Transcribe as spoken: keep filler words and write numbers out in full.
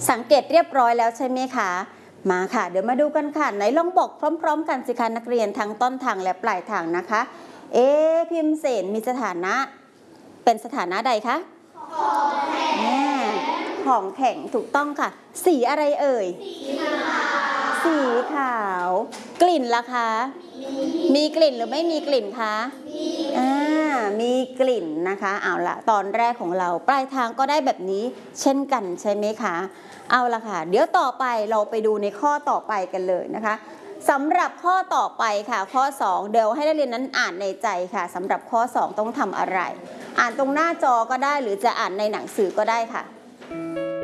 สังเกตเรียบร้อยแล้วใช่ไหมคะมาค่ะเดี๋ยวมาดูกันค่ะไหนลองบอกพร้อมๆกันสิคะนักเรียนทั้งต้นทางและปลายทางนะคะเอพิมเสนมีสถานะเป็นสถานะใดคะของแข็งของแข็งถูกต้องค่ะสีอะไรเอ่ยสีขาวกลิ่นล่ะคะมีกลิ่นหรือไม่มีกลิ่นคะมีอ่ามีกลิ่นนะคะเอาละตอนแรกของเราปลายทางก็ได้แบบนี้เช่นกันใช่ไหมคะเอาละค่ะเดี๋ยวต่อไปเราไปดูในข้อต่อไปกันเลยนะคะสำหรับข้อต่อไปค่ะข้อสองเดี๋ยวให้นักเรียนนั้นอ่านในใจค่ะสำหรับข้อสองต้องทำอะไรอ่านตรงหน้าจอก็ได้หรือจะอ่านในหนังสือก็ได้ค่ะ